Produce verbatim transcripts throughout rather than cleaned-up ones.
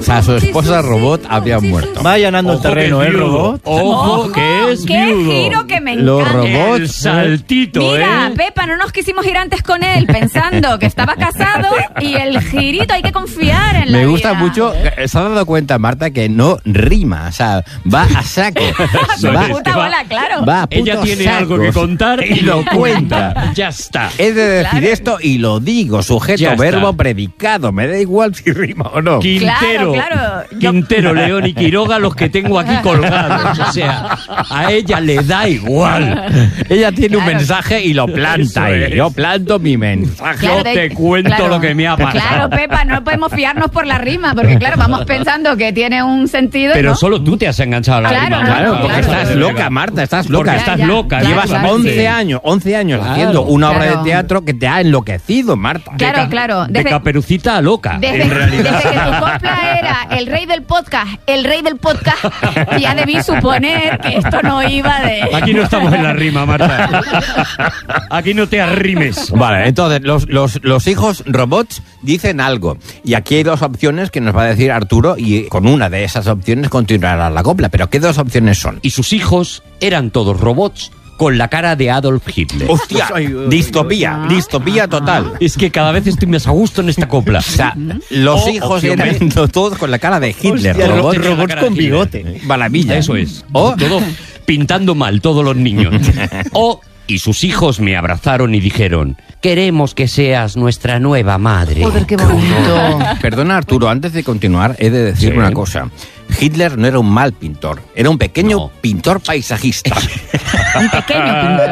sea, su esposa robot había muerto. Va allanando el terreno, ¿eh, robot? Ojo, que es ¡Qué viudo. giro que me encanta! Los robots. El saltito, Mira, ¿eh? Pepa, no nos quisimos ir antes con él pensando que estaba casado y el girito, hay que confiar en la Me gusta vida. mucho, ¿se ha dado cuenta, Marta, que no rima? O sea, va a saco. Su va, puta bola, claro. va a Ella puto tiene saco. algo que contar y lo cuenta. Ya está. He de decir Claro. esto y lo digo, sujeto, Ya está. verbo, predicado. Me da igual si rima o no. Quintero, Claro, claro. Yo- Quintero, León y Quiroga, los que tengo aquí colgados. O sea, a ella le da igual. Ella tiene un Claro. mensaje y lo planta Eso ahí. es. Yo planto mi mensaje. Claro, Yo de- te cuento claro. lo que me ha pasado. Claro, Pepa, no podemos fiarnos por la rima, porque claro, vamos pensando que tiene un sentido. Pero ¿no? solo tú te has enganchado a la Claro, rima. no, Claro, no, porque claro. estás loca, Marta, estás loca. Porque estás Ya, ya, loca. claro, Llevas claro. once años, once años Claro. haciendo una obra Claro. de teatro que te ha enloquecido, Marta. De Claro, ca- claro. De Desde- Caperucita a loca, Desde, en realidad. desde que tu copla era el rey del podcast, el rey del podcast, ya debí suponer que esto no iba de... Aquí no estamos en la rima, Marta. Aquí no te arrimes. Vale, entonces los, los, los hijos robots dicen algo. Y aquí hay dos opciones que nos va a decir Arturo y con una de esas opciones continuará la copla. Pero ¿qué dos opciones son? Y sus hijos eran todos robots con la cara de Adolf Hitler. ¡Hostia! Ay, ay, Distopía, ay. distopía total. Es que cada vez estoy más a gusto en esta copla. O sea, los O hijos opción eran B. todos con la cara de Hitler. Hostia, robots, robots la cara con de Hitler. bigote. Maravilla. Eso es. O Todo pintando mal, todos los niños. O, y sus hijos me abrazaron y dijeron, queremos que seas nuestra nueva madre. Joder, qué bonito. Perdona, Arturo, antes de continuar, he de decir Sí. una cosa. Hitler no era un mal pintor, era un pequeño No. pintor paisajista. Un pequeño pintor.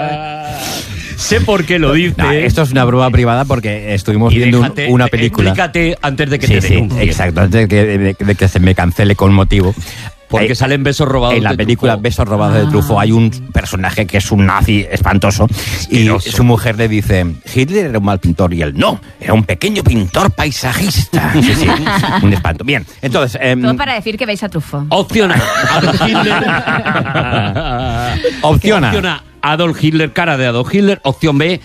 Sé por qué lo dice. No, esto es una broma privada porque estuvimos y viendo un- déjate- una película. Explícate antes de que Sí, te sí, denuncie. exacto, antes de que, de- de que se me cancele con motivo. Porque Eh, salen besos robados. En la de película Truffaut. Besos robados de Truffaut hay un personaje que es un nazi espantoso y Asqueroso. su mujer le dice, Hitler era un mal pintor y él no, era un pequeño pintor paisajista. Sí, sí, un espanto. Bien, entonces... em, Todo para decir que veis a Truffaut. Opción A, Adolf Hitler. Opción A. Opción A, Adolf Hitler, cara de Adolf Hitler. Opción B,